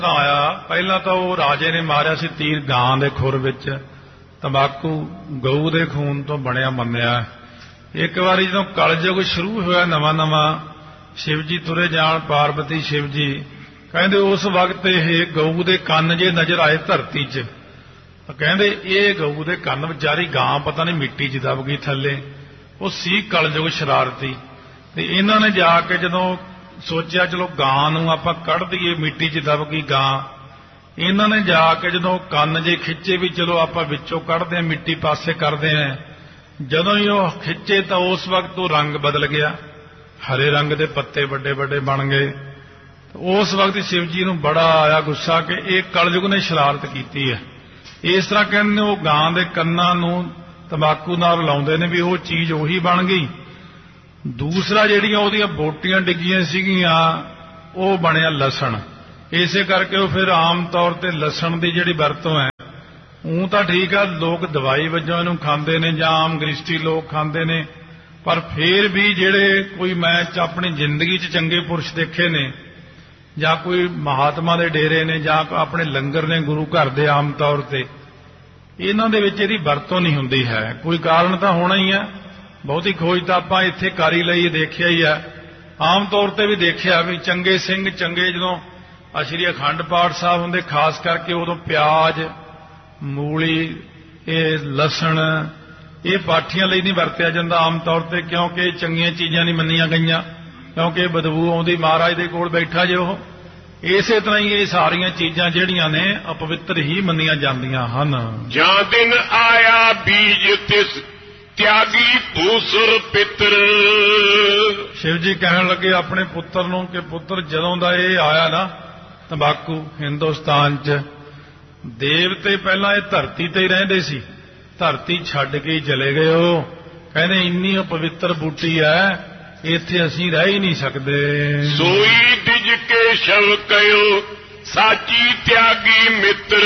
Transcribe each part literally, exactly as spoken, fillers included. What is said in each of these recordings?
ਆਇਆ ਪਹਿਲਾਂ ਤਾਂ ਉਹ ਰਾਜੇ ਨੇ ਮਾਰਿਆ ਸੀ ਤੀਰ ਗਾਂ ਦੇ ਖੁਰ ਵਿੱਚ। ਤੰਬਾਕੂ ਗਊ ਦੇ ਖੂਨ ਤੋਂ ਬਣਿਆ ਮੰਨਿਆ। ਇੱਕ ਵਾਰੀ ਜਦੋਂ ਕਲਯੁਗ ਸ਼ੁਰੂ ਹੋਇਆ ਨਵਾਂ ਨਵਾਂ, ਸ਼ਿਵ ਜੀ ਤੁਰੇ ਜਾਣ, ਪਾਰਵਤੀ ਸ਼ਿਵ ਜੀ ਕਹਿੰਦੇ ਉਸ ਵਕਤ ਇਹ ਗਊ ਦੇ ਕੰਨ ਜੇ ਨਜ਼ਰ ਆਏ ਧਰਤੀ 'ਚ, ਕਹਿੰਦੇ ਇਹ ਗਊ ਦੇ ਕੰਨ ਵਿਚਾਰੀ ਗਾਂ ਪਤਾ ਨਹੀਂ ਮਿੱਟੀ 'ਚ ਦਬ ਗਈ ਥੱਲੇ। ਉਹ ਸੀ ਕਲਯੁਗ ਸ਼ਰਾਰਤੀ। ਤੇ ਇਹਨਾਂ ਨੇ ਜਾ ਕੇ ਜਦੋਂ ਸੋਚਿਆ ਚਲੋ ਗਾਂ ਨੂੰ ਆਪਾਂ ਕੱਢ ਦਈਏ, ਮਿੱਟੀ 'ਚ ਦਬ ਗਈ ਗਾਂ, ਇਹਨਾਂ ਨੇ ਜਾ ਕੇ ਜਦੋਂ ਕੰਨ ਜੇ ਖਿੱਚੇ ਵੀ ਚਲੋ ਆਪਾਂ ਵਿੱਚੋਂ ਕੱਢਦੇ ਹਾਂ, ਮਿੱਟੀ ਪਾਸੇ ਕਰਦੇ ਹਾਂ, ਜਦੋਂ ਹੀ ਉਹ ਖਿੱਚੇ ਤਾਂ ਉਸ ਵਕਤ ਉਹ ਰੰਗ ਬਦਲ ਗਿਆ, ਹਰੇ ਰੰਗ ਦੇ ਪੱਤੇ ਵੱਡੇ ਵੱਡੇ ਬਣ ਗਏ। ਉਸ ਵਕਤ ਸ਼ਿਵ ਜੀ ਨੂੰ ਬੜਾ ਆਇਆ ਗੁੱਸਾ ਕਿ ਇਹ ਕਲਯੁਗ ਨੇ ਸ਼ਰਾਰਤ ਕੀਤੀ ਹੈ। ਇਸ ਤਰ੍ਹਾਂ ਕਹਿੰਦੇ ਉਹ ਗਾਂ ਦੇ ਕੰਨਾਂ ਨੂੰ ਤੰਬਾਕੂ ਨਾਲ ਲਾਉਂਦੇ ਨੇ ਵੀ ਉਹ ਚੀਜ਼ ਉਹੀ ਬਣ ਗਈ। ਦੂਸਰਾ ਜਿਹੜੀਆਂ ਉਹਦੀਆਂ ਬੋਟੀਆਂ ਡਿੱਗੀਆਂ ਸੀਗੀਆਂ ਉਹ ਬਣਿਆ ਲਸਣ। ਇਸੇ ਕਰਕੇ ਉਹ ਫਿਰ ਆਮ ਤੌਰ ਤੇ ਲਸਣ ਦੀ ਜਿਹੜੀ ਵਰਤੋਂ ਹੈ, ਉਹ ਤਾਂ ਠੀਕ ਆ ਲੋਕ ਦਵਾਈ ਵਜੋਂ ਇਹਨੂੰ ਖਾਂਦੇ ਨੇ ਜਾਂ ਆਮ ਗ੍ਰਿਸ਼ਟੀ ਲੋਕ ਖਾਂਦੇ ਨੇ, ਪਰ ਫਿਰ ਵੀ ਜਿਹੜੇ ਕੋਈ ਮੈਂ ਆਪਣੀ ਜ਼ਿੰਦਗੀ 'ਚ ਚੰਗੇ ਪੁਰਸ਼ ਦੇਖੇ ਨੇ ਜਾਂ ਕੋਈ ਮਹਾਤਮਾ ਦੇ ਡੇਰੇ ਨੇ ਜਾਂ ਆਪਣੇ ਲੰਗਰ ਨੇ ਗੁਰੂ ਘਰ ਦੇ, ਆਮ ਤੌਰ ਤੇ ਇਹਨਾਂ ਦੇ ਵਿੱਚ ਇਹਦੀ ਵਰਤੋਂ ਨਹੀਂ ਹੁੰਦੀ ਹੈ। ਕੋਈ ਕਾਰਨ ਤਾਂ ਹੋਣਾ ਹੀ ਹੈ। ਬਹੁਤੀ ਖੋਜ ਤਾਂ ਆਪਾਂ ਇੱਥੇ ਕਰ ਹੀ ਲਈ, ਦੇਖਿਆ ਹੀ ਹੈ। ਆਮ ਤੌਰ ਤੇ ਵੀ ਦੇਖਿਆ ਵੀ ਚੰਗੇ ਸਿੰਘ ਚੰਗੇ ਜਦੋਂ ਅਸ਼ਰੀ ਅਖੰਡ ਪਾਠ ਸਾਹਿਬ ਹੁੰਦੇ, ਖਾਸ ਕਰਕੇ ਉਦੋਂ ਪਿਆਜ਼, ਮੂਲੀ, ਇਹ ਲਸਣ, ਇਹ ਪਾਠੀਆਂ ਲਈ ਨਹੀਂ ਵਰਤਿਆ ਜਾਂਦਾ ਆਮ ਤੌਰ ਤੇ, ਕਿਉਂਕਿ ਇਹ ਚੰਗੀਆਂ ਚੀਜ਼ਾਂ ਨਹੀਂ ਮੰਨੀਆਂ ਗਈਆਂ, ਕਿਉਂਕਿ ਬਦਬੂ ਆਉਂਦੀ ਮਹਾਰਾਜ ਦੇ ਕੋਲ ਬੈਠਾ ਜੇ ਉਹ। ਇਸੇ ਤਰ੍ਹਾਂ ਹੀ ਇਹ ਸਾਰੀਆਂ ਚੀਜ਼ਾਂ ਜਿਹੜੀਆਂ ਨੇ ਅਪਵਿੱਤਰ ਹੀ ਮੰਨੀਆਂ ਜਾਂਦੀਆਂ ਹਨ। ਜਾਂ ਦਿਨ ਆਇਆ ਬੀਜ ਤਿਸ ਤਿਆਗੀ ਭੂਸੁਰ ਪਿੱਤਰ। ਸ਼ਿਵ ਜੀ ਕਹਿਣ ਲੱਗੇ ਆਪਣੇ ਪੁੱਤਰ ਨੂੰ ਕਿ ਪੁੱਤਰ ਜਦੋਂ ਦਾ ਇਹ ਆਇਆ ਨਾ ਤੰਬਾਕੂ ਹਿੰਦੁਸਤਾਨ 'ਚ, ਦੇਵਤੇ ਪਹਿਲਾਂ ਇਹ ਧਰਤੀ ਤੇ ਹੀ ਰਹਿੰਦੇ ਸੀ, ਧਰਤੀ ਛੱਡ ਕੇ ਹੀ ਚਲੇ ਗਏ। ਉਹ ਕਹਿੰਦੇ ਇੰਨੀ ਅਪਵਿੱਤਰ ਬੂਟੀ ਹੈ, ਇੱਥੇ ਅਸੀਂ ਰਹਿ ਹੀ ਨਹੀਂ ਸਕਦੇ। ਸੋਈ ਦਿਜ ਕੇ ਸ਼ਵ ਕਯੋ ਸਾਚੀ ਤਿਆਗੀ ਮਿੱਤਰ।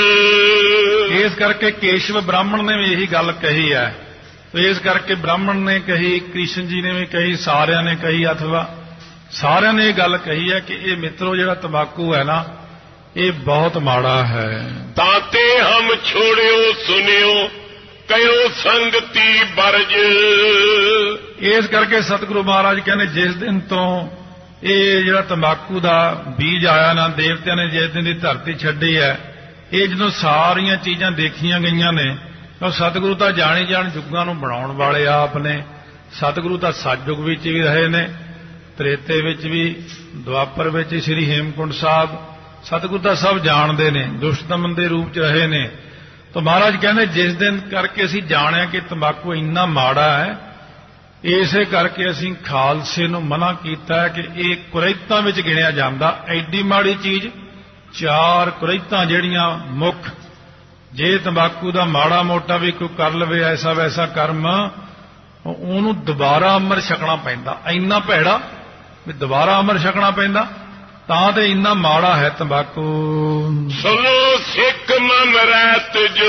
ਇਸ ਕਰਕੇ ਕੇਸ਼ਵ ਬ੍ਰਾਹਮਣ ਨੇ ਵੀ ਇਹੀ ਗੱਲ ਕਹੀ ਹੈ। ਇਸ ਕਰਕੇ ਬ੍ਰਾਹਮਣ ਨੇ ਕਹੀ, ਕ੍ਰਿਸ਼ਨ ਜੀ ਨੇ ਵੀ ਕਹੀ, ਸਾਰਿਆਂ ਨੇ ਕਹੀ, ਅਥਵਾ ਸਾਰਿਆਂ ਨੇ ਇਹ ਗੱਲ ਕਹੀ ਹੈ ਕਿ ਇਹ ਮਿੱਤਰੋ ਜਿਹੜਾ ਤੰਬਾਕੂ ਹੈ ਨਾ, ਇਹ ਬਹੁਤ ਮਾੜਾ ਹੈ। ਤਾਤੇ ਹਮ ਛੋੜਿਓ ਸੁਨਿਓ ਕਯੋ ਸੰਗਤੀ ਬਰਜ। ਇਸ ਕਰਕੇ ਸਤਿਗੁਰੂ ਮਹਾਰਾਜ ਕਹਿੰਦੇ ਜਿਸ ਦਿਨ ਤੋਂ ਇਹ ਜਿਹੜਾ ਤੰਬਾਕੂ ਦਾ ਬੀਜ ਆਇਆ ਨਾ, ਦੇਵਤਿਆਂ ਨੇ ਜਿਸ ਦਿਨ ਦੀ ਧਰਤੀ ਛੱਡੀ ਹੈ, ਇਹ ਜਦੋਂ ਸਾਰੀਆਂ ਚੀਜ਼ਾਂ ਦੇਖੀਆਂ ਗਈਆਂ ਨੇ, ਤਾਂ ਸਤਿਗੁਰੂ ਤਾਂ ਜਾਣੀ ਜਾਣ ਯੁੱਗਾਂ ਨੂੰ ਬਣਾਉਣ ਵਾਲੇ ਆਪ ਨੇ। ਸਤਿਗੁਰੂ ਤਾਂ ਸਤਿਯੁਗ ਵਿੱਚ ਵੀ ਰਹੇ ਨੇ, ਤ੍ਰੇਤੇ ਵਿੱਚ ਵੀ, ਦੁਆਪਰ ਵਿੱਚ ਸ੍ਰੀ ਹੇਮਕੁੰਟ ਸਾਹਿਬ, ਸਤਿਗੁਰੂ ਤਾਂ ਸਭ ਜਾਣਦੇ ਨੇ, ਦੁਸ਼ਟ ਦਮਨ ਦੇ ਰੂਪ 'ਚ ਰਹੇ ਨੇ। ਤਾਂ ਮਹਾਰਾਜ ਕਹਿੰਦੇ ਜਿਸ ਦਿਨ ਕਰਕੇ ਅਸੀਂ ਜਾਣਿਆ ਕਿ ਤੰਬਾਕੂ ਇੰਨਾ ਮਾੜਾ ਹੈ, ਇਸੇ ਕਰਕੇ ਅਸੀਂ ਖਾਲਸੇ ਨੂੰ ਮਨਾ ਕੀਤਾ ਹੈ ਕਿ ਇਹ ਕੁਰੈਤਾਂ ਵਿੱਚ ਗਿਣਿਆ ਜਾਂਦਾ। ਐਡੀ ਮਾੜੀ ਚੀਜ਼, ਚਾਰ ਕੁਰੈਤਾਂ ਜਿਹੜੀਆਂ ਮੁੱਖ, ਜੇ ਤੰਬਾਕੂ ਦਾ ਮਾੜਾ ਮੋਟਾ ਵੀ ਕੋਈ ਕਰ ਲਵੇ ਐਸਾ ਵੈਸਾ ਕਰਮ, ਉਹਨੂੰ ਦੁਬਾਰਾ ਅੰਮ੍ਰਿਤ ਛਕਣਾ ਪੈਂਦਾ। ਇੰਨਾ ਭੈੜਾ ਵੀ ਦੁਬਾਰਾ ਅੰਮ੍ਰਿਤ ਛਕਣਾ ਪੈਂਦਾ, ਤਾਂ ਤੇ ਇੰਨਾ ਮਾੜਾ ਹੈ ਤੰਬਾਕੂ। ਸੁਨੋ ਸਿੱਖ ਮਨ ਰਹਿਤ ਜੋ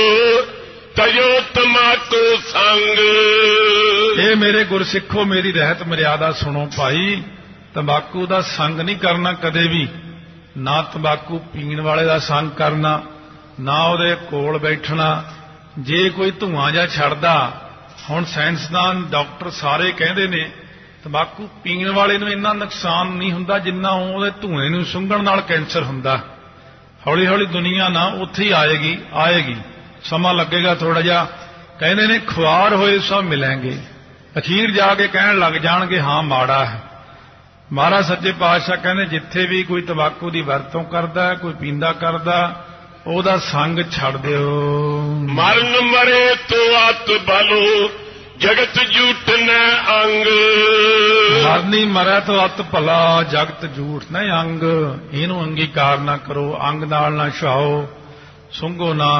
ਤਜੋ ਤੰਬਾਕੂ ਸੰਗ। ਇਹ ਮੇਰੇ ਗੁਰਸਿੱਖੋ ਮੇਰੀ ਰਹਿਤ ਮਰਿਆਦਾ ਸੁਣੋ ਭਾਈ, ਤੰਬਾਕੂ ਦਾ ਸੰਗ ਨਹੀਂ ਕਰਨਾ ਕਦੇ ਵੀ, ਨਾ ਤੰਬਾਕੂ ਪੀਣ ਵਾਲੇ ਦਾ ਸੰਗ ਕਰਨਾ, ਨਾ ਉਹਦੇ ਕੋਲ ਬੈਠਣਾ। ਜੇ ਕੋਈ ਧੂਆਂ ਜਾਂ ਛੱਡਦਾ, ਹੁਣ ਸਾਇੰਸਦਾਨ ਡਾਕਟਰ ਸਾਰੇ ਕਹਿੰਦੇ ਨੇ ਤੰਬਾਕੂ ਪੀਣ ਵਾਲੇ ਨੂੰ ਇੰਨਾ ਨੁਕਸਾਨ ਨਹੀਂ ਹੁੰਦਾ ਜਿੰਨਾ ਉਹਦੇ ਧੂਏ ਨੂੰ ਸੁੰਘਣ ਨਾਲ ਕੈਂਸਰ ਹੁੰਦਾ। ਹੌਲੀ ਹੌਲੀ ਦੁਨੀਆ ਨਾ ਉੱਥੇ ਹੀ ਆਏਗੀ ਆਏਗੀ ਸਮਾਂ ਲੱਗੇਗਾ ਥੋੜਾ ਜਿਹਾ। ਕਹਿੰਦੇ ਨੇ ਖੁਆਰ ਹੋਏ ਸਭ ਮਿਲਣਗੇ, ਅਖੀਰ ਜਾ ਕੇ ਕਹਿਣ ਲੱਗ ਜਾਣਗੇ ਹਾਂ ਮਾੜਾ ਹੈ। ਮਹਾਰਾਜ ਸੱਚੇ ਪਾਤਸ਼ਾਹ ਕਹਿੰਦੇ ਜਿੱਥੇ ਵੀ ਕੋਈ ਤੰਬਾਕੂ ਦੀ ਵਰਤੋਂ ਕਰਦਾ, ਕੋਈ ਪੀਂਦਾ ਕਰਦਾ, ਉਹਦਾ ਸੰਗ ਛੱਡ ਦਿਓ। ਮਰਨ ਮਰੇ ਤੋ ਅਤ ਬਲੋ ਜਗਤ ਝੂਠ ਨ ਅੰਗ। ਮਰਨੀ ਮਰੈ ਤੋ ਅਤ ਭਲਾ ਜਗਤ ਝੂਠ ਨ ਅੰਗ। ਇਹਨੂੰ ਅੰਗੀਕਾਰ ਨਾ ਕਰੋ, ਅੰਗ ਨਾਲ ਨਾ ਛਾਓ, ਸੁੰਘੋ ਨਾ।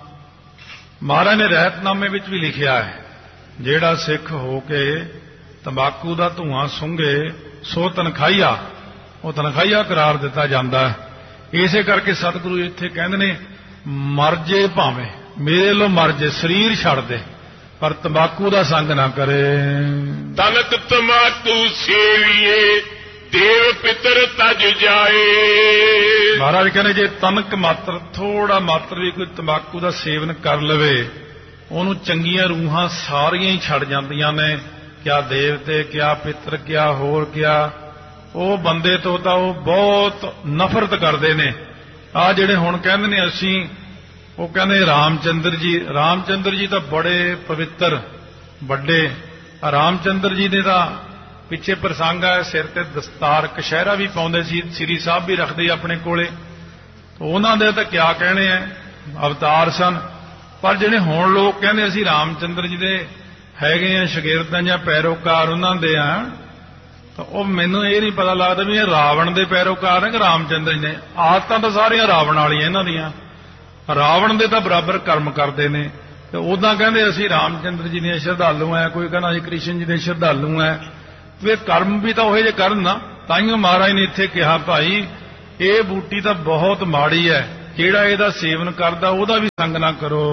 ਮਹਾਰਾਜ ਨੇ ਰਹਿਤਨਾਮੇ ਵਿੱਚ ਵੀ ਲਿਖਿਆ ਹੈ, ਜਿਹੜਾ ਸਿੱਖ ਹੋ ਕੇ ਤੰਬਾਕੂ ਦਾ ਧੂਆਂ ਸੁੰਘੇ ਸੋ ਤਨਖਾਹੀਆ, ਉਹ ਤਨਖਾਹੀਆ ਕਰਾਰ ਦਿੱਤਾ ਜਾਂਦਾ ਹੈ। ਇਸੇ ਕਰਕੇ ਸਤਿਗੁਰੂ ਇੱਥੇ ਕਹਿੰਦੇ ਨੇ ਮਰ ਜੇ ਭਾਵੇਂ, ਮੇਰੇ ਲੋ ਮਰ ਜੇ, ਸਰੀਰ ਛੱਡ ਦੇ, ਪਰ ਤੰਬਾਕੂ ਦਾ ਸੰਗ ਨਾ ਕਰੇ। ਤਨਕ ਤੰਬਾਕੂ ਸੇਵੀਏ ਦੇਵ ਪਿਤਰ ਤਜ ਜਾਏ। ਮਹਾਰਾਜ ਕਹਿੰਦੇ ਜੇ ਤਨਕ ਮਾਤਰ ਥੋੜਾ ਮਾਤਰ ਵੀ ਕੋਈ ਤੰਬਾਕੂ ਦਾ ਸੇਵਨ ਕਰ ਲਵੇ ਉਹਨੂੰ ਚੰਗੀਆਂ ਰੂਹਾਂ ਸਾਰੀਆਂ ਹੀ ਛੱਡ ਜਾਂਦੀਆਂ ਨੇ। ਕਿਆ ਦੇਵਤੇ, ਕਿਆ ਪਿੱਤਰ, ਕਿਆ ਹੋਰ ਕਿਆ, ਉਹ ਬੰਦੇ ਤੋਂ ਤਾਂ ਉਹ ਬਹੁਤ ਨਫ਼ਰਤ ਕਰਦੇ ਨੇ। ਆ ਜਿਹੜੇ ਹੁਣ ਕਹਿੰਦੇ ਨੇ ਅਸੀਂ, ਉਹ ਕਹਿੰਦੇ ਰਾਮਚੰਦਰ ਜੀ, ਰਾਮਚੰਦਰ ਜੀ ਤਾਂ ਬੜੇ ਪਵਿੱਤਰ ਵੱਡੇ। ਰਾਮਚੰਦਰ ਜੀ ਨੇ ਤਾਂ ਪਿੱਛੇ ਪ੍ਰਸੰਗ ਹੈ, ਸਿਰ ਤੇ ਦਸਤਾਰ ਕਸ਼ਹਿਰਾ ਵੀ ਪਾਉਂਦੇ ਸੀ, ਸ੍ਰੀ ਸਾਹਿਬ ਵੀ ਰੱਖਦੇ ਆਪਣੇ ਕੋਲੇ। ਉਹਨਾਂ ਦੇ ਤਾਂ ਕਿਆ ਕਹਿਣੇ ਐ, ਅਵਤਾਰ ਸਨ। ਪਰ ਜਿਹੜੇ ਹੁਣ ਲੋਕ ਕਹਿੰਦੇ ਅਸੀਂ ਰਾਮਚੰਦਰ ਜੀ ਦੇ ਹੈਗੇ ਆ ਸ਼ਾਗਿਰਦਾਂ ਜਾਂ ਪੈਰੋਕਾਰ ਉਹਨਾਂ ਦੇ ਆ, ਤਾਂ ਉਹ ਮੈਨੂੰ ਇਹ ਨਹੀਂ ਪਤਾ ਲੱਗਦਾ ਵੀ ਇਹ ਰਾਵਣ ਦੇ ਪੈਰੋਕਾਰ ਹੈ ਕਿ ਰਾਮਚੰਦਰ ਜੀ ਨੇ। ਆਦਤਾਂ ਤਾਂ ਸਾਰੀਆਂ ਰਾਵਣ ਵਾਲੀਆਂ ਇਹਨਾਂ ਦੀਆਂ, ਰਾਵਣ ਦੇ ਤਾਂ ਬਰਾਬਰ ਕਰਮ ਕਰਦੇ ਨੇ। ਤੇ ਉਦਾਂ ਕਹਿੰਦੇ ਅਸੀਂ ਰਾਮਚੰਦਰ ਜੀ ਦੇ ਸ਼ਰਧਾਲੂ ਆ, ਕੋਈ ਕਹਿੰਦਾ ਅਸੀਂ ਕ੍ਰਿਸ਼ਨ ਜੀ ਦੇ ਸ਼ਰਧਾਲੂ ਆ। ਵੀ ਕਰਮ ਵੀ ਤਾਂ ਉਹੋ ਜਿਹੇ ਕਰਨ ਨਾ। ਤਾਈਓ ਮਹਾਰਾਜ ਨੇ ਇੱਥੇ ਕਿਹਾ ਭਾਈ ਇਹ ਬੂਟੀ ਤਾਂ ਬਹੁਤ ਮਾੜੀ ਹੈ, ਜਿਹੜਾ ਇਹਦਾ ਸੇਵਨ ਕਰਦਾ ਉਹਦਾ ਵੀ ਸੰਗ ਨਾ ਕਰੋ।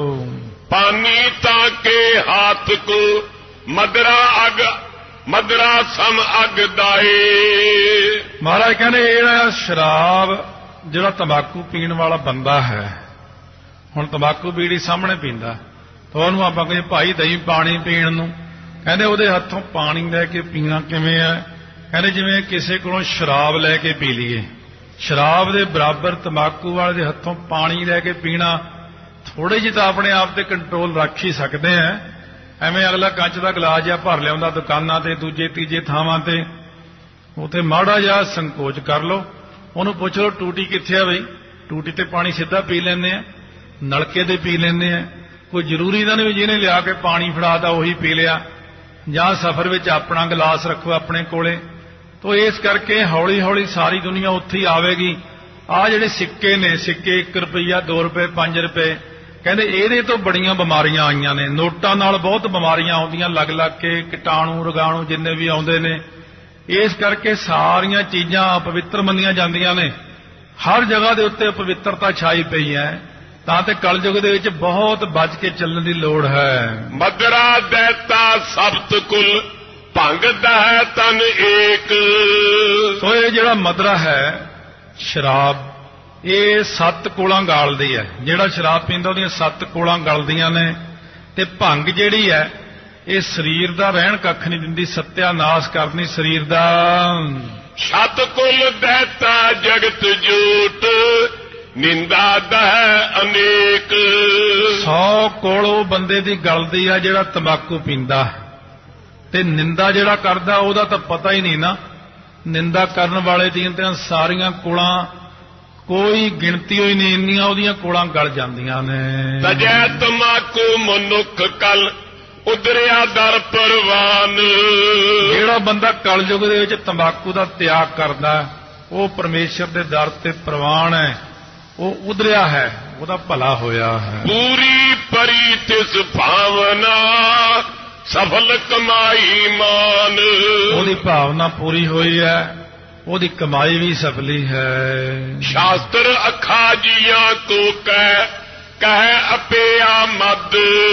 ਪਾਨੀ ਤਾਂ ਕੇ ਹਾਥ ਕੋ ਮਦਰਾ ਅਗ ਮਦਰਾ ਸਮ ਅਗ ਦਾਏ। ਮਹਾਰਾਜ ਕਹਿੰਦੇ ਜਿਹੜਾ ਸ਼ਰਾਬ, ਜਿਹੜਾ ਤੰਬਾਕੂ ਪੀਣ ਵਾਲਾ ਬੰਦਾ ਹੈ, ਹੁਣ ਤੰਬਾਕੂ ਬੀੜੀ ਸਾਹਮਣੇ ਪੀਂਦਾ ਤਾਂ ਉਹਨੂੰ ਆਪਾਂ ਕਹਿੰਦੇ ਭਾਈ ਦਹੀਂ ਪਾਣੀ ਪੀਣ ਨੂੰ, ਕਹਿੰਦੇ ਉਹਦੇ ਹੱਥੋਂ ਪਾਣੀ ਲੈ ਕੇ ਪੀਣਾ ਕਿਵੇਂ ਹੈ? ਕਹਿੰਦੇ ਜਿਵੇਂ ਕਿਸੇ ਕੋਲੋਂ ਸ਼ਰਾਬ ਲੈ ਕੇ ਪੀ ਲਈਏ। ਸ਼ਰਾਬ ਦੇ ਬਰਾਬਰ ਤੰਬਾਕੂ ਵਾਲੇ ਦੇ ਹੱਥੋਂ ਪਾਣੀ ਲੈ ਕੇ ਪੀਣਾ, ਥੋੜੇ ਜਿਹੀ ਤਾਂ ਆਪਣੇ ਆਪ ਤੇ ਕੰਟਰੋਲ ਰੱਖ ਹੀ ਸਕਦੇ ਆ। ਐਵੇਂ ਅਗਲਾ ਕੱਚ ਦਾ ਗਲਾਸ ਜਿਹਾ ਭਰ ਲਿਆਉਂਦਾ ਦੁਕਾਨਾਂ ਤੇ, ਦੂਜੇ ਤੀਜੇ ਥਾਵਾਂ ਤੇ, ਉੱਥੇ ਮਾੜਾ ਜਿਹਾ ਸੰਕੋਚ ਕਰ ਲਓ, ਉਹਨੂੰ ਪੁੱਛ ਲਓ ਟੂਟੀ ਕਿੱਥੇ ਆ ਬਈ? ਟੂਟੀ ਤੇ ਪਾਣੀ ਸਿੱਧਾ ਪੀ ਲੈਂਦੇ ਆ, ਨਲਕੇ ਤੇ ਪੀ ਲੈਂਦੇ ਆ। ਕੋਈ ਜ਼ਰੂਰੀ ਤਾਂ ਨਹੀਂ ਜਿਹਨੇ ਲਿਆ ਕੇ ਪਾਣੀ ਫੜਾਤਾ ਉਹੀ ਪੀ ਲਿਆ, ਜਾਂ ਸਫ਼ਰ ਵਿੱਚ ਆਪਣਾ ਗਲਾਸ ਰੱਖੋ ਆਪਣੇ ਕੋਲੇ। ਤੋ ਇਸ ਕਰਕੇ ਹੌਲੀ ਹੌਲੀ ਸਾਰੀ ਦੁਨੀਆ ਉੱਥੇ ਹੀ ਆਵੇਗੀ। ਆਹ ਜਿਹੜੇ ਸਿੱਕੇ ਨੇ, ਸਿੱਕੇ ਇੱਕ ਰੁਪਈਆ, ਦੋ ਰੁਪਏ, ਪੰਜ ਰੁਪਏ, ਕਹਿੰਦੇ ਇਹਦੇ ਤੋਂ ਬੜੀਆਂ ਬਿਮਾਰੀਆਂ ਆਈਆਂ ਨੇ। ਨੋਟਾਂ ਨਾਲ ਬਹੁਤ ਬਿਮਾਰੀਆਂ ਆਉਂਦੀਆਂ ਲੱਗ ਲੱਗ ਕੇ, ਕੀਟਾਣੂ ਰੋਗਾਣੂ ਜਿੰਨੇ ਵੀ ਆਉਂਦੇ ਨੇ। ਇਸ ਕਰਕੇ ਸਾਰੀਆਂ ਚੀਜ਼ਾਂ ਅਪਵਿੱਤਰ ਮੰਨੀਆਂ ਜਾਂਦੀਆਂ ਨੇ। ਹਰ ਜਗ੍ਹਾ ਦੇ ਉੱਤੇ ਅਪਵਿੱਤਰਤਾ ਛਾਈ ਪਈ ਹੈ। ਤਾਂ ਤੇ ਕਲਯੁਗ ਦੇ ਵਿੱਚ ਬਹੁਤ ਬਚ ਕੇ ਚੱਲਣ ਦੀ ਲੋੜ ਹੈ। ਮਦਰਾ ਦੇਤਾ ਸਬਤ ਕੁਲ ਭੰਗਦਾ ਹੈ ਤਨ ਏਕ। ਸੋ ਇਹ ਜਿਹੜਾ ਮਦਰਾ ਹੈ ਸ਼ਰਾਬ, ਇਹ ਸੱਤ ਕੋਲਾਂ ਗਾਲਦੀ ਹੈ। ਜਿਹੜਾ ਸ਼ਰਾਬ ਪੀਂਦਾ ਉਹਦੀਆਂ ਸੱਤ ਕੋਲਾਂ ਗਲਦੀਆਂ ਨੇ। ਤੇ ਭੰਗ ਜਿਹੜੀ ਹੈ ਇਹ ਸਰੀਰ ਦਾ ਰਹਿਣ ਕੱਖ ਨਹੀਂ ਦਿੰਦੀ, ਸਤਿਆਨਾਸ਼ ਕਰਨੀ ਸਰੀਰ ਦਾ। ਸਤ ਕੁਲ ਦੇਤਾ ਜਗਤ ਜੂਟ ਨਿੰਦਾ ਦਹਿ ਅਨੇਕ। ਸੌ ਕੋਲ ਉਹ ਬੰਦੇ ਦੀ ਗਲਦੀ ਆ ਜਿਹੜਾ ਤੰਬਾਕੂ ਪੀਂਦਾ, ਤੇ ਨਿੰਦਾ ਜਿਹੜਾ ਕਰਦਾ ਉਹਦਾ ਤਾਂ ਪਤਾ ਹੀ ਨਹੀਂ ਨਾ। ਨਿੰਦਾ ਕਰਨ ਵਾਲੇ ਦੀਆਂ ਤਾਂ ਸਾਰੀਆਂ ਕੋਲਾਂ ਕੋਈ ਗਿਣਤੀ ਹੋਈ ਨਹੀਂ, ਇੰਨੀਆਂ ਉਹਦੀਆਂ ਕੋਲਾਂ ਗਲ ਜਾਂਦੀਆਂ ਨੇ। ਤਜੈ ਤੰਬਾਕੂ ਮਨੁੱਖ ਕਲ ਉਦਰਿਆ ਦਰ ਪਰਵਾਨ। ਜਿਹੜਾ ਬੰਦਾ ਕਲਯੁਗ ਦੇ ਵਿੱਚ ਤੰਬਾਕੂ ਦਾ ਤਿਆਗ ਕਰਦਾ ਉਹ ਪਰਮੇਸ਼ਰ ਦੇ ਦਰ ਤੇ ਪ੍ਰਵਾਨ ਹੈ, ਉਹ ਉਧਰਿਆ ਹੈ, ਉਹਦਾ ਭਲਾ ਹੋਇਆ ਹੈ। ਪੂਰੀ ਪਰੀ ਤਿਸ ਭਾਵਨਾ ਸਫਲ ਕਮਾਈ ਮਾਨ। ਉਹਦੀ ਭਾਵਨਾ ਪੂਰੀ ਹੋਈ ਹੈ, ਉਹਦੀ ਕਮਾਈ ਵੀ ਸਫਲੀ ਹੈ। ਸ਼ਾਸਤਰ ਅਖਾ ਜੀਆਂ ਕੋ ਕਹਿ ਕਹਿ ਅਪਿਆ ਮਦ।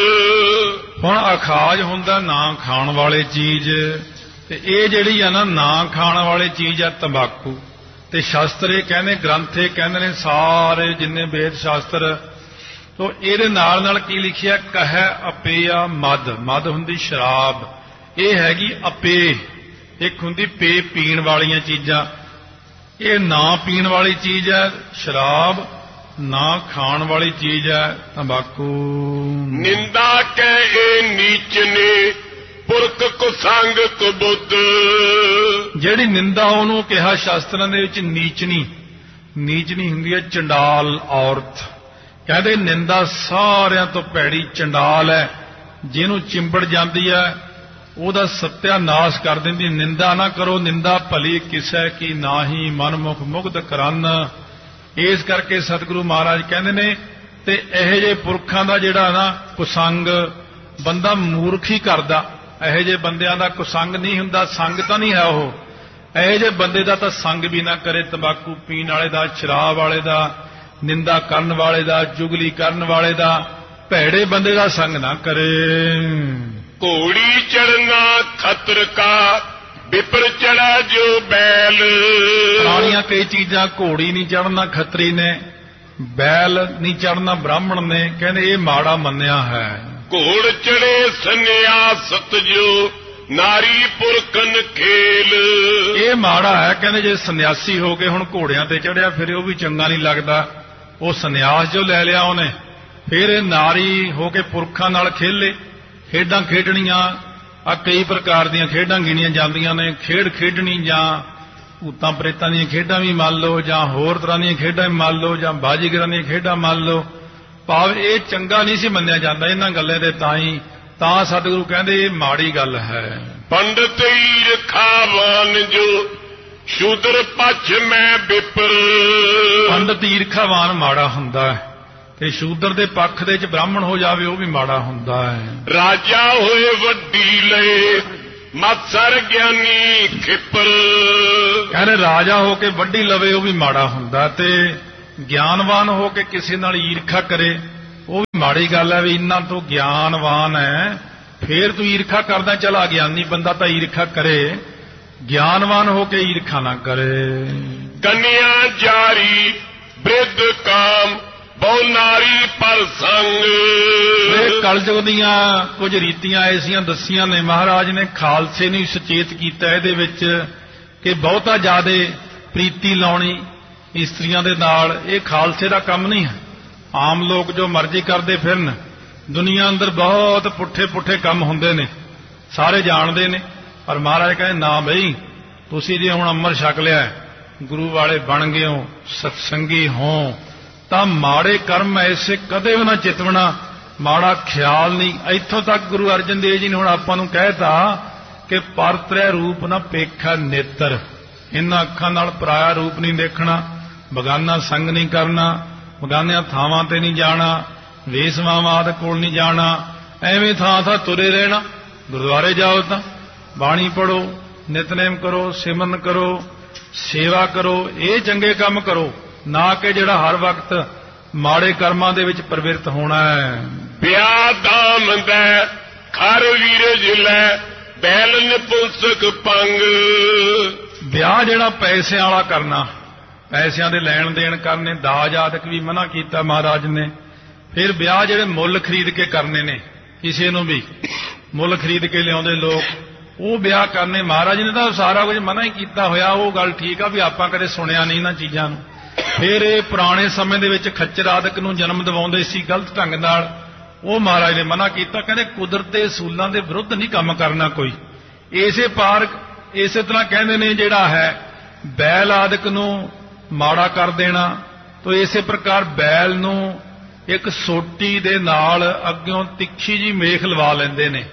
ਹੁਣ ਅਖਾਜ ਹੁੰਦਾ ਨਾ ਖਾਣ ਵਾਲੇ ਚੀਜ਼, ਤੇ ਇਹ ਜਿਹੜੀ ਆ ਨਾ ਨਾ ਖਾਣ ਵਾਲੀ ਚੀਜ਼ ਆ ਤੰਬਾਕੂ। ਤੇ ਸ਼ਾਸਤਰ ਇਹ ਕਹਿੰਦੇ, ਗ੍ਰੰਥ ਇਹ ਕਹਿੰਦੇ ਨੇ ਸਾਰੇ ਜਿੰਨੇ ਵੇਦ ਸ਼ਾਸਤਰ, ਤੋ ਇਹਦੇ ਨਾਲ ਨਾਲ ਕੀ ਲਿਖਿਆ? ਕਹਿ ਅਪੇਆ ਮਦ। ਮਦ ਹੁੰਦੀ ਸ਼ਰਾਬ, ਇਹ ਹੈਗੀ ਅਪੇ। ਇੱਕ ਹੁੰਦੀ ਪੇ, ਪੀਣ ਵਾਲੀਆਂ ਚੀਜ਼ਾਂ। ਇਹ ਨਾ ਪੀਣ ਵਾਲੀ ਚੀਜ਼ ਹੈ ਸ਼ਰਾਬ, ਨਾ ਖਾਣ ਵਾਲੀ ਚੀਜ਼ ਹੈ ਤੰਬਾਕੂ। ਨਿੰਦਾ ਕਹਿ ਨੀਚ ਨੇ ਪੁਰਖ ਕੁਸੰਗ ਕੁਬੁੱਧ। ਜਿਹੜੀ ਨਿੰਦਾ ਉਹਨੂੰ ਕਿਹਾ ਸ਼ਾਸਤਰਾਂ ਦੇ ਵਿੱਚ ਨੀਚਨੀ। ਨੀਚਨੀ ਹੁੰਦੀ ਹੈ ਚੰਡਾਲ ਔਰਤ। ਕਹਿੰਦੇ ਨਿੰਦਾ ਸਾਰਿਆਂ ਤੋਂ ਭੈੜੀ ਚੰਡਾਲ ਹੈ, ਜਿਹਨੂੰ ਚਿੰਬੜ ਜਾਂਦੀ ਹੈ ਉਹਦਾ ਸਤਿਆਨਾਸ਼ ਕਰ ਦਿੰਦੀ। ਨਿੰਦਾ ਨਾ ਕਰੋ, ਨਿੰਦਾ ਭਲੀ ਕਿਸੈ ਕੀ ਨਾਹੀ ਮਨਮੁਖ ਮੁਗਧ ਕਰਨ। ਇਸ ਕਰਕੇ ਸਤਿਗੁਰੂ ਮਹਾਰਾਜ ਕਹਿੰਦੇ ਨੇ, ਤੇ ਇਹੋ ਜਿਹੇ ਪੁਰਖਾਂ ਦਾ ਜਿਹੜਾ ਨਾ ਕੁਸੰਗ ਬੰਦਾ ਮੂਰਖ ਹੀ ਕਰਦਾ। ਇਹੋ ਜਿਹੇ ਬੰਦਿਆਂ ਦਾ ਕੁਸੰਗ ਨਹੀਂ ਹੁੰਦਾ, ਸੰਗ ਤਾਂ ਨਹੀਂ ਹੈ ਉਹ। ਇਹੋ ਜਿਹੇ ਬੰਦੇ ਦਾ ਤਾਂ ਸੰਗ ਵੀ ਨਾ ਕਰੇ, ਤੰਬਾਕੂ ਪੀਣ ਵਾਲੇ ਦਾ, ਸ਼ਰਾਬ ਵਾਲੇ ਦਾ, ਨਿੰਦਾ ਕਰਨ ਵਾਲੇ ਦਾ, ਚੁਗਲੀ ਕਰਨ ਵਾਲੇ ਦਾ, ਭੈੜੇ ਬੰਦੇ ਦਾ ਸੰਗ ਨਾ ਕਰੇ। ਘੋੜੀ ਚੜਨਾ ਖਤਰ ਕਾ ਵਿਪਰ ਚੜਾ ਜੋ ਬੈਲ। ਪੁਰਾਣੀਆਂ ਕਈ ਚੀਜ਼ਾਂ, ਘੋੜੀ ਨਹੀਂ ਚੜ੍ਹਨਾ ਖੱਤਰੀ ਨੇ, ਬੈਲ ਨਹੀਂ ਚੜ੍ਹਨਾ ਬ੍ਰਾਹਮਣ ਨੇ, ਕਹਿੰਦੇ ਇਹ ਮਾੜਾ ਮੰਨਿਆ ਹੈ। ਘੋੜ ਚੜੇ ਸੰਨਿਆਸਤ ਜੋ ਨਾਰੀ ਪੁਰਖਨ ਖੇਲ। ਇਹ ਮਾੜਾ ਹੈ, ਕਹਿੰਦੇ ਜੇ ਸੰਨਿਆਸੀ ਹੋ ਕੇ ਹੁਣ ਘੋੜਿਆਂ ਤੇ ਚੜਿਆ ਫਿਰ ਉਹ ਵੀ ਚੰਗਾ ਨਹੀਂ ਲੱਗਦਾ। ਉਹ ਸੰਨਿਆਸ ਜੋ ਲੈ ਲਿਆ ਉਹਨੇ, ਫਿਰ ਇਹ ਨਾਰੀ ਹੋ ਕੇ ਪੁਰਖਾਂ ਨਾਲ ਖੇਲੇ। ਖੇਡਾਂ ਖੇਡਣੀਆਂ ਆ ਕਈ ਪ੍ਰਕਾਰ ਦੀਆਂ ਖੇਡਾਂ ਗਿਣੀਆਂ ਜਾਂਦੀਆਂ ਨੇ। ਖੇਡ ਖੇਡਣੀ ਜਾਂ ਭੂਤਾਂ ਪ੍ਰੇਤਾਂ ਦੀਆਂ ਖੇਡਾਂ ਵੀ ਮੰਨ ਲਓ, ਜਾਂ ਹੋਰ ਤਰ੍ਹਾਂ ਦੀਆਂ ਖੇਡਾਂ ਵੀ ਮੰਨ ਲਓ, ਜਾਂ ਬਾਜੀਗਰਾਂ ਦੀਆਂ ਖੇਡਾਂ ਮੰਨ ਲਓ। ਭਾਵ ਇਹ ਚੰਗਾ ਨਹੀਂ ਸੀ ਮੰਨਿਆ ਜਾਂਦਾ ਇਹਨਾਂ ਗੱਲਾਂ ਦੇ। ਤਾਂ ਹੀ ਤਾਂ ਸਤਿਗੁਰੂ ਕਹਿੰਦੇ ਇਹ ਮਾੜੀ ਗੱਲ ਹੈ। ਪੰਡਤ ਈਰਖਾਵਾਨ ਜੋ ਸ਼ੂਦਰ ਪਛ ਮੈਂ ਵਿਪਰ। ਪੰਡਤ ਈਰਖਾਵਾਨ ਮਾੜਾ ਹੁੰਦਾ ਹੈ, ਤੇ ਸ਼ੂਦਰ ਦੇ ਪੱਖ ਦੇ ਚ ਬ੍ਰਾਹਮਣ ਹੋ ਜਾਵੇ ਉਹ ਵੀ ਮਾੜਾ ਹੁੰਦਾ ਹੈ। ਰਾਜਾ ਹੋਏ ਵੱਡੀ ਲਏ ਮਤਸਰ ਗਿਆਨੀ ਖਿਪਰ। ਕਹਿੰਦੇ ਰਾਜਾ ਹੋ ਕੇ ਵੱਡੀ ਲਵੇ ਉਹ ਵੀ ਮਾੜਾ ਹੁੰਦਾ, ਤੇ ਗਿਆਨਵਾਨ ਹੋ ਕੇ ਕਿਸੇ ਨਾਲ ਈਰਖਾ ਕਰੇ ਉਹ ਵੀ ਮਾੜੀ ਗੱਲ ਹੈ। ਵੀ ਇਹਨਾਂ ਤੋਂ ਗਿਆਨਵਾਨ ਹੈ ਫੇਰ ਤੂੰ ਈਰਖਾ ਕਰਦਾ, ਚਲਾ ਗਿਆਨੀ ਬੰਦਾ ਤਾਂ ਈਰਖਾ ਕਰੇ, ਗਿਆਨਵਾਨ ਹੋ ਕੇ ਈਰਖਾ ਨਾ ਕਰੇ। ਕੰਨਿਆ ਜਾਰੀ ਬ੍ਰਿਧ ਕਾਮ ਬਹੁ ਨਾਰੀ ਪਰ ਸੰਗ। ਇਹ ਕਲਯੁਗ ਦੀਆਂ ਕੁਝ ਰੀਤੀਆਂ ਐਸੀਆਂ ਦੱਸੀਆਂ ਨੇ ਮਹਾਰਾਜ ਨੇ, ਖਾਲਸੇ ਨੂੰ ਸੁਚੇਤ ਕੀਤਾ ਇਹਦੇ ਵਿੱਚ ਕਿ ਬਹੁਤਾ ਜ਼ਿਆਦਾ ਪ੍ਰੀਤੀ ਲਾਉਣੀ ਇਸਤਰੀਆਂ ਦੇ ਨਾਲ ਇਹ ਖਾਲਸੇ ਦਾ ਕੰਮ ਨਹੀਂ ਹੈ। ਆਮ ਲੋਕ ਜੋ ਮਰਜ਼ੀ ਕਰਦੇ ਫਿਰਨ, ਦੁਨੀਆ ਅੰਦਰ ਬਹੁਤ ਪੁੱਠੇ ਪੁੱਠੇ ਕੰਮ ਹੁੰਦੇ ਨੇ, ਸਾਰੇ ਜਾਣਦੇ ਨੇ। ਪਰ ਮਹਾਰਾਜ ਕਹਿੰਦੇ ਨਾ ਬਈ, ਤੁਸੀਂ ਜੇ ਹੁਣ ਅੰਮ੍ਰਿਤ ਛਕ ਲਿਆ, ਗੁਰੂ ਵਾਲੇ ਬਣ ਗਏ ਹੋ, ਸਤਸੰਗੀ ਹੋ, ਤਾਂ ਮਾੜੇ ਕਰਮ ਐਸੇ ਕਦੇ ਵੀ ਨਾ ਚਿਤਵਣਾ, ਮਾੜਾ ਖਿਆਲ ਨਹੀਂ। ਇੱਥੋਂ ਤੱਕ ਗੁਰੂ ਅਰਜਨ ਦੇਵ ਜੀ ਨੇ ਹੁਣ ਆਪਾਂ ਨੂੰ ਕਹਿਤਾ ਕਿ ਪਰਤ੍ਰੈ ਰੂਪ ਨਾ ਪੇਖਾ ਨੇਤਰ। ਇਹਨਾਂ ਅੱਖਾਂ ਨਾਲ ਪਰਾਇਆ ਰੂਪ ਨਹੀਂ ਦੇਖਣਾ, ਬਗਾਨਾ ਸੰਗ ਨਹੀਂ ਕਰਨਾ, ਬਗਾਨਿਆਂ ਥਾਵਾਂ ਤੇ ਨਹੀਂ ਜਾਣਾ, ਵੇਸਵਾਵਾਂ ਆਦਿ ਕੋਲ ਨਹੀਂ ਜਾਣਾ, ਐਵੇਂ ਥਾਂ ਥਾਂ ਤੁਰੇ ਰਹਿਣਾ। ਗੁਰਦੁਆਰੇ ਜਾਓ ਤਾਂ ਬਾਣੀ ਪੜੋ, ਨਿਤਨੇਮ ਕਰੋ, ਸਿਮਰਨ ਕਰੋ, ਸੇਵਾ ਕਰੋ, ਇਹ ਚੰਗੇ ਕੰਮ ਕਰੋ, ਨਾ ਕਿ ਜਿਹੜਾ ਹਰ ਵਕਤ ਮਾੜੇ ਕਰਮਾਂ ਦੇ ਵਿੱਚ ਪ੍ਰਵਿਰਤ ਹੋਣਾ ਹੈ। ਵਿਆਹ ਦਾਮ ਦੈ ਖਰ ਵੀਰਜ ਲੈ ਬੈਲ ਨਿਪੁੰਸਕ ਪੰਗ। ਵਿਆਹ ਜਿਹੜਾ ਪੈਸਿਆਂ ਵਾਲਾ ਕਰਨਾ, ਪੈਸਿਆਂ ਦੇ ਲੈਣ ਦੇਣ ਕਰਨੇ, ਦਾਜ ਆਦਿਕ ਵੀ ਮਨਾ ਕੀਤਾ ਮਹਾਰਾਜ ਨੇ। ਫਿਰ ਵਿਆਹ ਜਿਹੜੇ ਮੁੱਲ ਖਰੀਦ ਕੇ ਕਰਨੇ ਨੇ, ਕਿਸੇ ਨੂੰ ਵੀ ਮੁੱਲ ਖਰੀਦ ਕੇ ਲਿਆਉਂਦੇ ਲੋਕ, ਉਹ ਵਿਆਹ ਕਰਨੇ ਮਹਾਰਾਜ ਨੇ ਤਾਂ ਸਾਰਾ ਕੁਝ ਮਨਾ ਹੀ ਕੀਤਾ ਹੋਇਆ। ਉਹ ਗੱਲ ਠੀਕ ਆ ਵੀ ਆਪਾਂ ਕਦੇ ਸੁਣਿਆ ਨਹੀਂ ਇਹਨਾਂ ਚੀਜ਼ਾਂ ਨੂੰ। ਫਿਰ ਇਹ ਪੁਰਾਣੇ ਸਮੇਂ ਦੇ ਵਿੱਚ ਖੱਚਰ ਆਦਿਕ ਨੂੰ ਜਨਮ ਦਿਵਾਉਂਦੇ ਸੀ ਗਲਤ ਢੰਗ ਨਾਲ, ਉਹ ਮਹਾਰਾਜ ਨੇ ਮਨਾ ਕੀਤਾ। ਕਹਿੰਦੇ ਕੁਦਰਤ ਦੇ ਅਸੂਲਾਂ ਦੇ ਵਿਰੁੱਧ ਨਹੀਂ ਕੰਮ ਕਰਨਾ ਕੋਈ। ਇਸੇ ਪਾਰ ਇਸੇ ਤਰ੍ਹਾਂ ਕਹਿੰਦੇ ਨੇ ਜਿਹੜਾ ਹੈ ਬੈਲ ਆਦਿਕ ਨੂੰ ਮਾੜਾ ਕਰ ਦੇਣਾ, ਤਾਂ ਇਸੇ ਪ੍ਰਕਾਰ ਬੈਲ ਨੂੰ ਇੱਕ ਸੋਟੀ ਦੇ ਨਾਲ ਅੱਗਿਓਂ ਤਿੱਖੀ ਜੀ ਮੇਖ ਲਵਾ ਲੈਂਦੇ ਨੇ।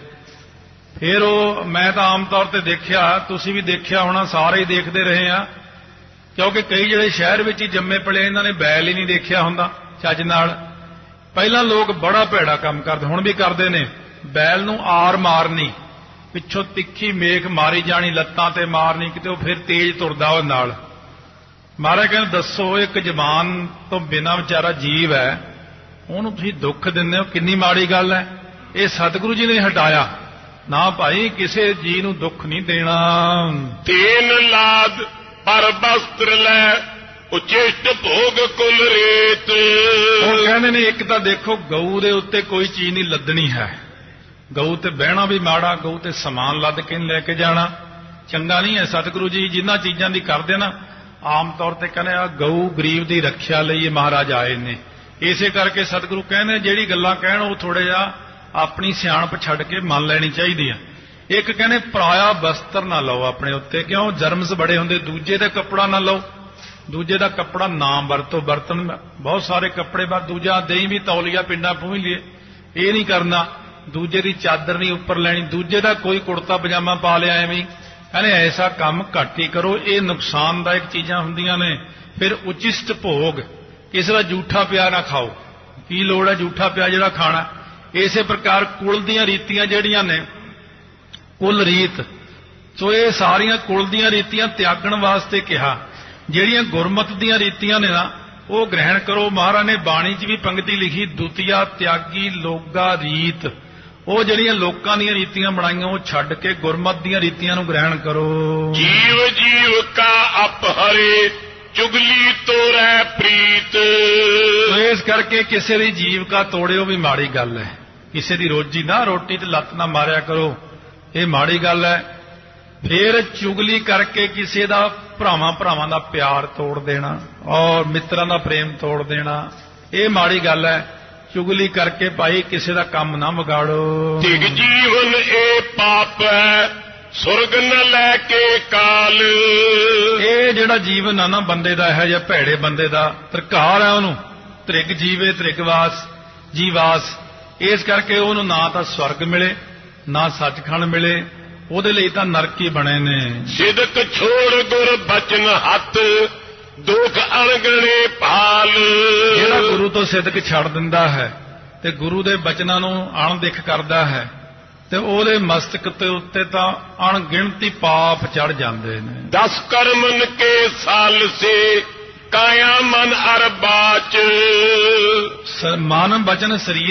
ਫਿਰ ਉਹ ਮੈਂ ਤਾਂ ਆਮ ਤੌਰ ਤੇ ਦੇਖਿਆ, ਤੁਸੀਂ ਵੀ ਦੇਖਿਆ ਹੋਣਾ, ਸਾਰੇ ਹੀ ਦੇਖਦੇ ਰਹੇ ਆ, ਕਿਉਂਕਿ ਕਈ ਜਿਹੜੇ ਸ਼ਹਿਰ ਵਿੱਚ ਹੀ ਜੰਮੇ ਪਲੇ ਇਹਨਾਂ ਨੇ ਬੈਲ ਹੀ ਨਹੀਂ ਦੇਖਿਆ ਹੁੰਦਾ ਚੱਜ ਨਾਲ। ਪਹਿਲਾਂ ਲੋਕ ਬੜਾ ਭੈੜਾ ਕੰਮ ਕਰਦੇ, ਹੁਣ ਵੀ ਕਰਦੇ ਨੇ। ਬੈਲ ਨੂੰ ਆਰ ਮਾਰਨੀ, ਪਿੱਛੋਂ ਤਿੱਖੀ ਮੇਖ ਮਾਰੀ ਜਾਣੀ, ਲੱਤਾਂ ਤੇ ਮਾਰਨੀ, ਕਿਤੇ ਉਹ ਫਿਰ ਤੇਜ਼ ਤੁਰਦਾ ਉਹ ਨਾਲ। ਮਹਾਰਾਜ ਕਹਿੰਦੇ ਦੱਸੋ, ਇੱਕ ਜ਼ਬਾਨ ਤੋਂ ਬਿਨਾਂ ਵਿਚਾਰਾ ਜੀਵ ਹੈ, ਉਹਨੂੰ ਤੁਸੀਂ ਦੁੱਖ ਦਿੰਦੇ ਹੋ, ਕਿੰਨੀ ਮਾੜੀ ਗੱਲ ਹੈ। ਇਹ ਸਤਿਗੁਰੂ ਜੀ ਨੇ ਹਟਾਇਆ ਨਾ ਭਾਈ, ਕਿਸੇ ਜੀ ਨੂੰ ਦੁੱਖ ਨਹੀਂ ਦੇਣਾ। ਤੀਨ ਲਾਦ ਪਰ ਬਸਤਰ ਲੈ ਉਚਿਸ਼ਟ ਭੋਗ ਕੁਲ ਰੇਤ। ਉਹ ਕਹਿੰਦੇ ਨੇ ਇੱਕ ਤਾਂ ਦੇਖੋ ਗਊ ਦੇ ਉੱਤੇ ਕੋਈ ਚੀਜ਼ ਨਹੀਂ ਲੱਦਣੀ ਹੈ, ਗਊ ਤੇ ਬਹਿਣਾ ਵੀ ਮਾੜਾ, ਗਊ ਤੇ ਸਮਾਨ ਲੱਦ ਕੇ ਲੈ ਕੇ ਜਾਣਾ ਚੰਗਾ ਨਹੀਂ ਹੈ। ਸਤਿਗੁਰੂ ਜੀ ਜਿਨ੍ਹਾਂ ਚੀਜ਼ਾਂ ਦੀ ਕਰਦੇ ਨਾ, ਆਮ ਤੌਰ ਤੇ ਕਹਿੰਦੇ ਆ ਗਊ ਗਰੀਬ ਦੀ ਰੱਖਿਆ ਲਈ ਮਹਾਰਾਜ ਆਏ ਨੇ। ਇਸੇ ਕਰਕੇ ਸਤਿਗੁਰੂ ਕਹਿੰਦੇ ਜਿਹੜੀ ਗੱਲਾਂ ਕਹਿਣ ਉਹ ਥੋੜੇ ਜਿਹਾ ਆਪਣੀ ਸਿਆਣਪ ਛੱਡ ਕੇ ਮੰਨ ਲੈਣੀ ਚਾਹੀਦੀ ਆ। ਇੱਕ ਕਹਿੰਦੇ ਪਰਾਇਆ ਬਸਤਰ ਨਾ ਲਓ ਆਪਣੇ ਉੱਤੇ, ਕਿਉਂ ਜਰਮਸ ਬੜੇ ਹੁੰਦੇ। ਦੂਜੇ ਦਾ ਕੱਪੜਾ ਨਾ ਲਓ, ਦੂਜੇ ਦਾ ਕੱਪੜਾ ਨਾ ਵਰਤੋ। ਬਰਤਨ ਬਹੁਤ ਸਾਰੇ ਕੱਪੜੇ ਬਾਅਦ ਦੂਜਾ ਦੇਈ ਵੀ ਤੌਲੀਆ ਪਿੰਡਾਂ ਪੂੰਝ ਲਈਏ, ਇਹ ਨਹੀਂ ਕਰਨਾ। ਦੂਜੇ ਦੀ ਚਾਦਰ ਨਹੀਂ ਉੱਪਰ ਲੈਣੀ, ਦੂਜੇ ਦਾ ਕੋਈ ਕੁੜਤਾ ਪਜਾਮਾ ਪਾ ਲਿਆ ਐਵੇਂ। ਕਹਿੰਦੇ ਐਸਾ ਕੰਮ ਘੱਟ ਹੀ ਕਰੋ, ਇਹ ਨੁਕਸਾਨਦਾਇਕ ਚੀਜ਼ਾਂ ਹੁੰਦੀਆਂ ਨੇ। ਫਿਰ ਉਚਿਸ਼ਟ ਭੋਗ, ਕਿਸੇ ਦਾ ਜੂਠਾ ਪਿਆ ਨਾ ਖਾਓ, ਕੀ ਲੋੜ ਹੈ ਜੂਠਾ ਪਿਆ ਜਿਹੜਾ ਖਾਣਾ। ਇਸੇ ਪ੍ਰਕਾਰ ਕੁਲ ਦੀਆਂ ਰੀਤੀਆਂ ਜਿਹੜੀਆਂ ਨੇ, ਕੁਲ ਰੀਤ, ਸੋ ਇਹ ਸਾਰੀਆਂ ਕੁਲ ਦੀਆਂ ਰੀਤੀਆਂ ਤਿਆਗਣ ਵਾਸਤੇ ਕਿਹਾ। ਜਿਹੜੀਆਂ ਗੁਰਮਤਿ ਦੀਆਂ ਰੀਤੀਆਂ ਨੇ ਨਾ, ਉਹ ਗ੍ਰਹਿਣ ਕਰੋ। ਮਹਾਰਾਜ ਨੇ ਬਾਣੀ 'ਚ ਵੀ ਪੰਕਤੀ ਲਿਖੀ, ਦੁਤੀਆ ਤਿਆਗੀ ਲੋਗਾ ਰੀਤ। ਉਹ ਜਿਹੜੀਆਂ ਲੋਕਾਂ ਦੀਆਂ ਰੀਤੀਆਂ ਬਣਾਈਆਂ ਉਹ ਛੱਡ ਕੇ ਗੁਰਮਤਿ ਦੀਆਂ ਰੀਤੀਆਂ ਨੂੰ ਗ੍ਰਹਿਣ ਕਰੋ। ਜੀਵ ਜੀਵ ਕਾ ਅਪਹਰੇ ਚੁਗਲੀ ਤੋਰੈ ਪ੍ਰੀਤ। ਇਸ ਕਰਕੇ ਕਿਸੇ ਦੀ ਜੀਵਕਾ ਤੋੜਿਓ ਵੀ ਮਾੜੀ ਗੱਲ ਹੈ। ਕਿਸੇ ਦੀ ਰੋਜੀ ਨਾ ਰੋਟੀ ਤੇ ਲੱਤ ਨਾ ਮਾਰਿਆ ਕਰੋ, ਇਹ ਮਾੜੀ ਗੱਲ ਹੈ। ਫਿਰ ਚੁਗਲੀ ਕਰਕੇ ਕਿਸੇ ਦਾ ਭਰਾਵਾਂ ਭਰਾਵਾਂ ਦਾ ਪਿਆਰ ਤੋੜ ਦੇਣਾ ਔਰ ਮਿੱਤਰਾਂ ਦਾ ਪ੍ਰੇਮ ਤੋੜ ਦੇਣਾ, ਇਹ ਮਾੜੀ ਗੱਲ ਹੈ। ਚੁਗਲੀ ਕਰਕੇ ਭਾਈ ਕਿਸੇ ਦਾ ਕੰਮ ਨਾ ਵਿਗਾੜੋ। ਧਿਗ ਜੀਵਨ ਇਹ ਪਾਪ ਹੈ ਸੁਰਗ ਨ ਲੈ ਕੇ ਕਾਲ। ਇਹ ਜਿਹੜਾ ਜੀਵਨ ਆ ਨਾ ਬੰਦੇ ਦਾ ਹੈ ਜਾਂ ਭੈੜੇ ਬੰਦੇ ਦਾ ਤਰਕਾਰ ਹੈ, ਉਹਨੂੰ ਤ੍ਰਿਗ ਜੀਵੇ ਤ੍ਰਿਗਵਾਸ ਜੀਵਾਸ। ਇਸ ਕਰਕੇ ਉਹਨੂੰ ਨਾ ਤਾਂ ਸਵਰਗ ਮਿਲੇ ਨਾ ਸੱਚਖੰਡ ਮਿਲੇ, ਉਹਦੇ ਲਈ ਤਾਂ ਨਰਕ ਹੀ ਬਣੇ ਨੇ। ਸਿਦਕ ਛੋੜ ਗੁਰ ਬਚਨ ਹੱਥ ਦੁਖ ਅਣਗਣੇ ਭਾਲ। ਜਿਹੜਾ ਗੁਰੂ ਤੋਂ ਸਿਦਕ ਛੱਡ ਦਿੰਦਾ ਹੈ ਤੇ ਗੁਰੂ ਦੇ ਬਚਨਾਂ ਨੂੰ ਅਣਦੇਖ ਕਰਦਾ ਹੈ ਤੇ ਉਹਦੇ ਮਸਤਕ ਤੇ ਉੱਤੇ ਤਾਂ ਅਣਗਿਣਤੀ ਪਾਪ ਚੜ ਜਾਂਦੇ ਨੇ। ਦਸ ਕਰਮਨ ਕੇ ਸਾਲ ਸੇ ਕਾਇਆ ਮਨ ਅਰ ਬਾਚ। ਮਨ ਬਚਨ ਸਰੀਰ